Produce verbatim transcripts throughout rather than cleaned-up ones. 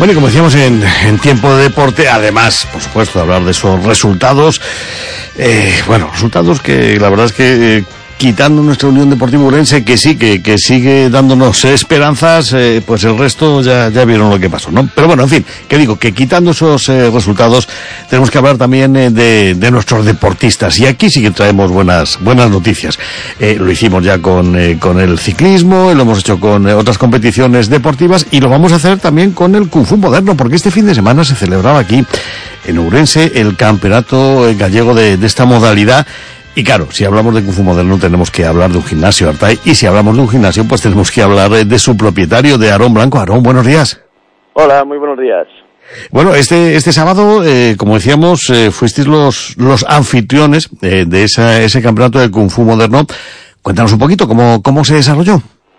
Bueno, y como decíamos en, en tiempo de deporte, además, por supuesto, de hablar de esos resultados, eh, bueno, resultados que la verdad es que... Eh, quitando nuestra Unión Deportiva Ourense, que sí, que, que sigue dándonos esperanzas, eh, pues el resto ya, ya vieron lo que pasó, ¿no? Pero bueno, en fin, que digo, que quitando esos eh, resultados, tenemos que hablar también eh, de, de nuestros deportistas. Y aquí sí que traemos buenas, buenas noticias. Eh, lo hicimos ya con, eh, con el ciclismo, lo hemos hecho con eh, otras competiciones deportivas, y lo vamos a hacer también con el Kung Fu moderno, porque este fin de semana se celebraba aquí, en Ourense, el campeonato gallego de, de esta modalidad. Y claro, si hablamos de Kung Fu moderno tenemos que hablar de un gimnasio, Artay, y si hablamos de un gimnasio pues tenemos que hablar de su propietario, de Aarón Blanco. Aarón, buenos días. Hola, muy buenos días. Bueno, este este sábado, eh, como decíamos, eh, fuisteis los los anfitriones eh, de esa, ese campeonato de Kung Fu moderno. Cuéntanos un poquito cómo cómo se desarrolló.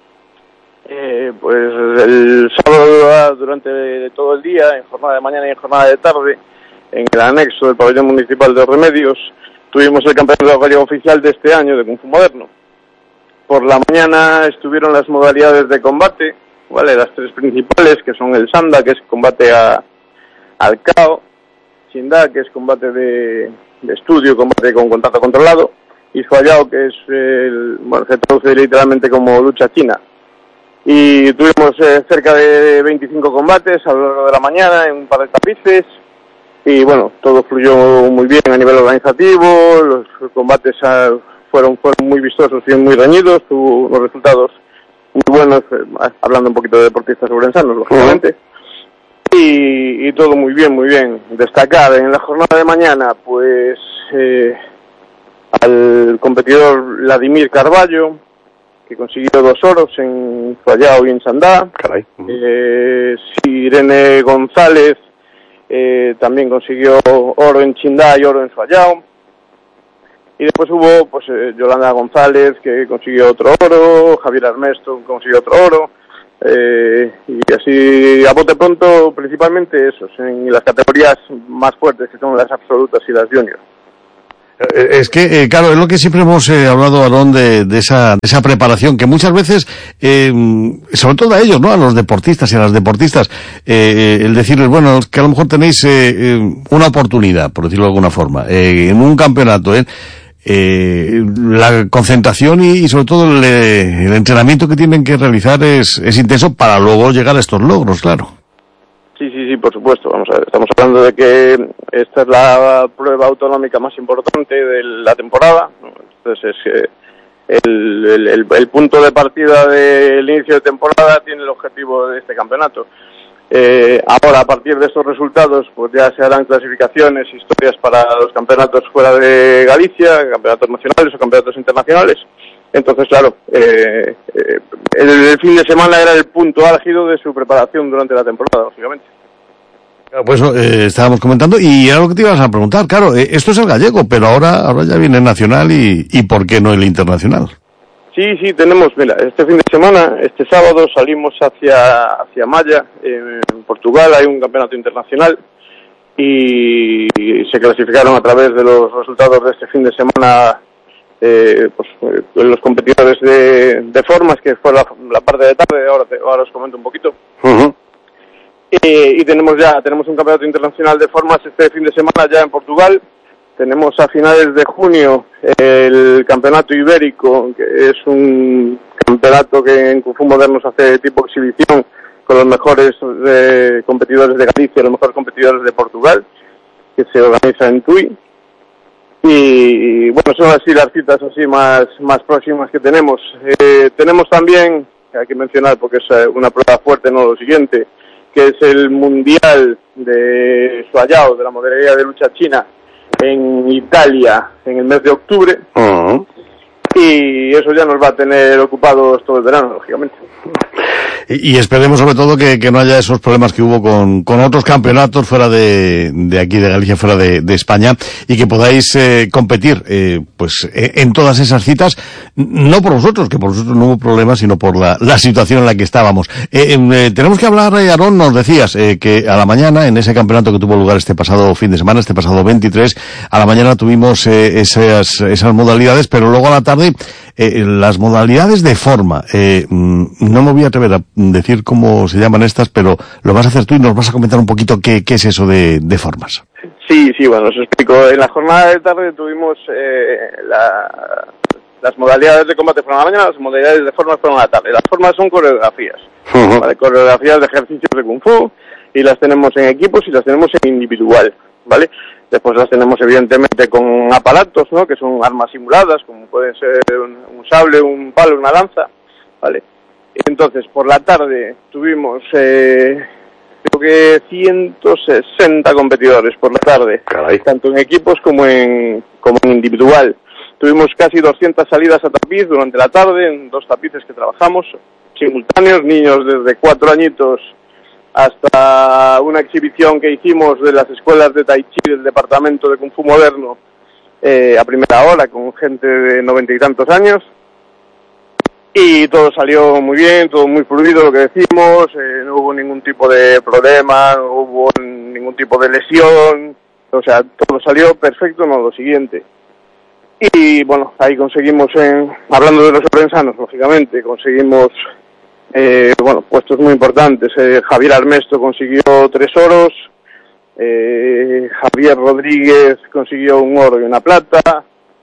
Eh, pues el sábado durante todo el día, en jornada de mañana y en jornada de tarde, en el anexo del pabellón municipal de Remedios, tuvimos el campeonato gallego oficial de este año de Kung Fu moderno. Por la mañana estuvieron las modalidades de combate, ¿vale? Las tres principales, que son el Sanda, que es combate a, al K O, Shinda, que es combate de, de estudio, combate con contacto controlado, y Suayao, que es, el, bueno, se traduce literalmente como lucha china. Y tuvimos eh, cerca de veinticinco combates a lo largo de la mañana en un par de tapices. Y bueno, todo fluyó muy bien a nivel organizativo, los combates fueron, fueron muy vistosos y muy reñidos, tuvo unos resultados muy buenos, hablando un poquito de deportistas ourensanos, lógicamente. Y, y todo muy bien, muy bien. Destacar en la jornada de mañana, pues, eh, al competidor Vladimir Carballo, que consiguió dos oros en Suayao y en Sandá. Caray. Eh, Irene González, Eh, también consiguió oro en Chindá y oro en Suayao. Y después hubo pues eh, Yolanda González, que consiguió otro oro, Javier Armesto consiguió otro oro, eh, y así a bote pronto, principalmente esos, en las categorías más fuertes, que son las absolutas y las juniors. Es que, eh, claro, es lo que siempre hemos eh, hablado, Aarón, de, de esa de esa preparación, que muchas veces, eh, sobre todo a ellos, ¿no?, a los deportistas y a las deportistas, eh, el decirles, bueno, que a lo mejor tenéis eh, una oportunidad, por decirlo de alguna forma, eh, en un campeonato, ¿eh? Eh, la concentración y, y sobre todo el, el entrenamiento que tienen que realizar es, es intenso para luego llegar a estos logros, claro. Sí, sí, sí, por supuesto. Vamos a ver, estamos hablando de que esta es la prueba autonómica más importante de la temporada. Entonces, es eh, el, el, el, el punto de partida del inicio de temporada tiene el objetivo de este campeonato. Eh, ahora, a partir de estos resultados, pues ya se harán clasificaciones, historias para los campeonatos fuera de Galicia, campeonatos nacionales o campeonatos internacionales. Entonces, claro, eh, eh, el, el fin de semana era el punto álgido de su preparación durante la temporada, lógicamente. Claro, pues eh, estábamos comentando, y era lo que te ibas a preguntar, claro, eh, esto es el gallego, pero ahora ahora ya viene el nacional y, y ¿por qué no el internacional? Sí, sí, tenemos, mira, este fin de semana, este sábado salimos hacia, hacia Maya, en, en Portugal, hay un campeonato internacional, y se clasificaron a través de los resultados de este fin de semana Eh, pues eh, los competidores de, de formas, que fue la, la parte de tarde. Ahora, te, ahora os comento un poquito. Uh-huh. eh, y tenemos ya tenemos un campeonato internacional de formas este fin de semana ya en Portugal. Tenemos a finales de junio el campeonato ibérico, que es un campeonato que en Kung Fu moderno se hace tipo exhibición, con los mejores eh, competidores de Galicia, los mejores competidores de Portugal, que se organiza en Tui. Y bueno, son así las citas así más más próximas que tenemos. Eh, tenemos también, hay que mencionar porque es una prueba fuerte, no lo siguiente, que es el Mundial de Suayao, de la modalidad de lucha china, en Italia, en el mes de octubre. Uh-huh. Y eso ya nos va a tener ocupados todo el verano, lógicamente. Y, y esperemos sobre todo que, que no haya esos problemas que hubo con, con otros campeonatos fuera de, de aquí de Galicia, fuera de, de España, y que podáis eh, competir eh, pues en todas esas citas, no por vosotros, que por vosotros no hubo problemas, sino por la, la situación en la que estábamos. Eh, eh, tenemos que hablar, eh, Aarón, nos decías eh, que a la mañana, en ese campeonato que tuvo lugar este pasado fin de semana, este pasado veintitrés, a la mañana tuvimos eh, esas, esas modalidades, pero luego a la tarde de eh, las modalidades de forma. Eh, no me voy a atrever a decir cómo se llaman estas, pero lo vas a hacer tú y nos vas a comentar un poquito qué, qué es eso de, de formas. Sí, sí, bueno, os explico. En la jornada de tarde tuvimos eh, la, las modalidades de combate fueron a la mañana, las modalidades de formas fueron a la tarde. Las formas son coreografías, uh-huh. ¿vale? Coreografías de ejercicios de Kung Fu, y las tenemos en equipos y las tenemos en individual, ¿vale? Después las tenemos evidentemente con aparatos, ¿no? Que son armas simuladas, como pueden ser un, un sable, un palo, una lanza, ¿vale? Entonces, por la tarde tuvimos... Eh, creo que ciento sesenta competidores por la tarde, Caray. Tanto en equipos como en como en individual. Tuvimos casi doscientas salidas a tapiz durante la tarde, en dos tapices que trabajamos, simultáneos, niños desde cuatro añitos hasta una exhibición que hicimos de las escuelas de Tai Chi del departamento de Kung Fu moderno eh, a primera hora, con gente de noventa y tantos años. Y todo salió muy bien, todo muy fluido, lo que decimos, eh, no hubo ningún tipo de problema, no hubo ningún tipo de lesión, o sea, todo salió perfecto, no lo siguiente. Y bueno, ahí conseguimos, en, hablando de los orensanos, lógicamente, conseguimos, eh, bueno, puestos muy importantes. Eh, Javier Armesto consiguió tres oros, eh, Javier Rodríguez consiguió un oro y una plata,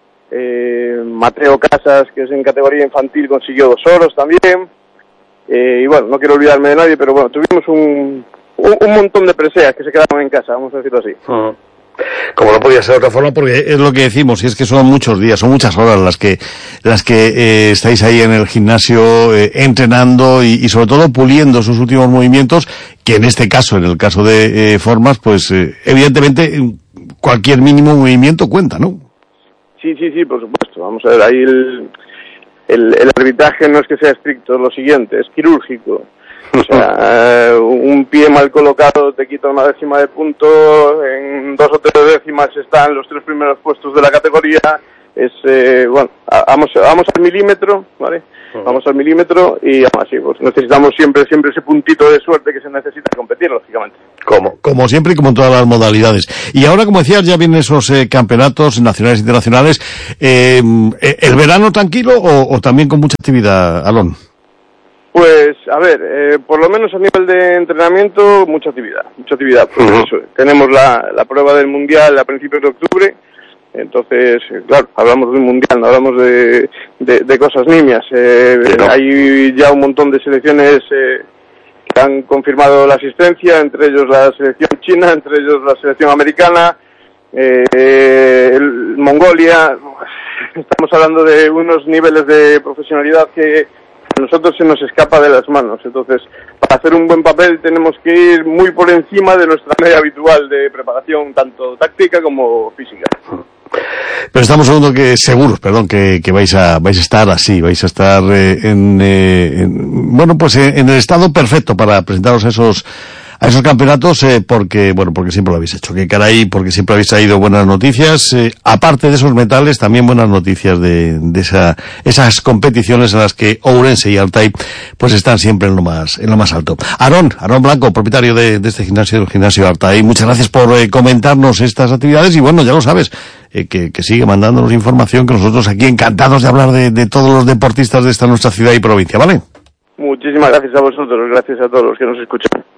Eh, Mateo Casas, que es en categoría infantil, consiguió dos oros también, eh, y bueno, no quiero olvidarme de nadie, pero bueno, tuvimos un, un, un montón de preseas que se quedaron en casa, vamos a decirlo así. Uh-huh. Como no podía ser de otra forma, porque es lo que decimos, y es que son muchos días, son muchas horas las que las que eh, estáis ahí en el gimnasio eh, entrenando y, y sobre todo puliendo sus últimos movimientos, que en este caso, en el caso de eh, formas, pues eh, evidentemente cualquier mínimo movimiento cuenta, ¿no? Sí, sí, sí, por supuesto. Vamos a ver, ahí el, el, el arbitraje no es que sea estricto, es lo siguiente, es quirúrgico. O sea, uh, un pie mal colocado te quita una décima de punto, en dos o tres décimas están los tres primeros puestos de la categoría. Es, eh, bueno, vamos, vamos al milímetro, ¿vale? Uh-huh. Vamos al milímetro y aún así, pues necesitamos siempre, siempre ese puntito de suerte que se necesita en competir, lógicamente. Como, como siempre y como en todas las modalidades. Y ahora, como decías, ya vienen esos eh, campeonatos nacionales e internacionales. Eh, ¿El verano tranquilo o, o también con mucha actividad, Alon? Pues, a ver, eh, por lo menos a nivel de entrenamiento, mucha actividad, mucha actividad. Pues uh-huh. eso, tenemos la, la prueba del Mundial a principios de octubre. Entonces, claro, hablamos de un mundial, no hablamos de, de, de cosas nimias. Eh, no. Hay ya un montón de selecciones eh, que han confirmado la asistencia, entre ellos la selección china, entre ellos la selección americana, eh, el, Mongolia. Estamos hablando de unos niveles de profesionalidad que a nosotros se nos escapa de las manos. Entonces, para hacer un buen papel tenemos que ir muy por encima de nuestra media habitual de preparación, tanto táctica como física. Pero estamos seguros que seguros, perdón, que, que vais a vais a estar así, vais a estar eh, en, eh, en bueno, pues en, en el estado perfecto para presentaros a esos a esos campeonatos, eh, porque bueno, porque siempre lo habéis hecho, que caray, porque siempre habéis traído buenas noticias, eh, aparte de esos metales, también buenas noticias de, de esa, esas competiciones en las que Ourense y Altai pues están siempre en lo más en lo más alto. Aarón, Aarón Blanco, propietario de, de este gimnasio, del gimnasio Altai, muchas gracias por eh, comentarnos estas actividades y bueno, ya lo sabes, eh, que, que sigue mandándonos información, que nosotros aquí encantados de hablar de, de todos los deportistas de esta nuestra ciudad y provincia, ¿vale? Muchísimas gracias a vosotros, gracias a todos los que nos escuchan.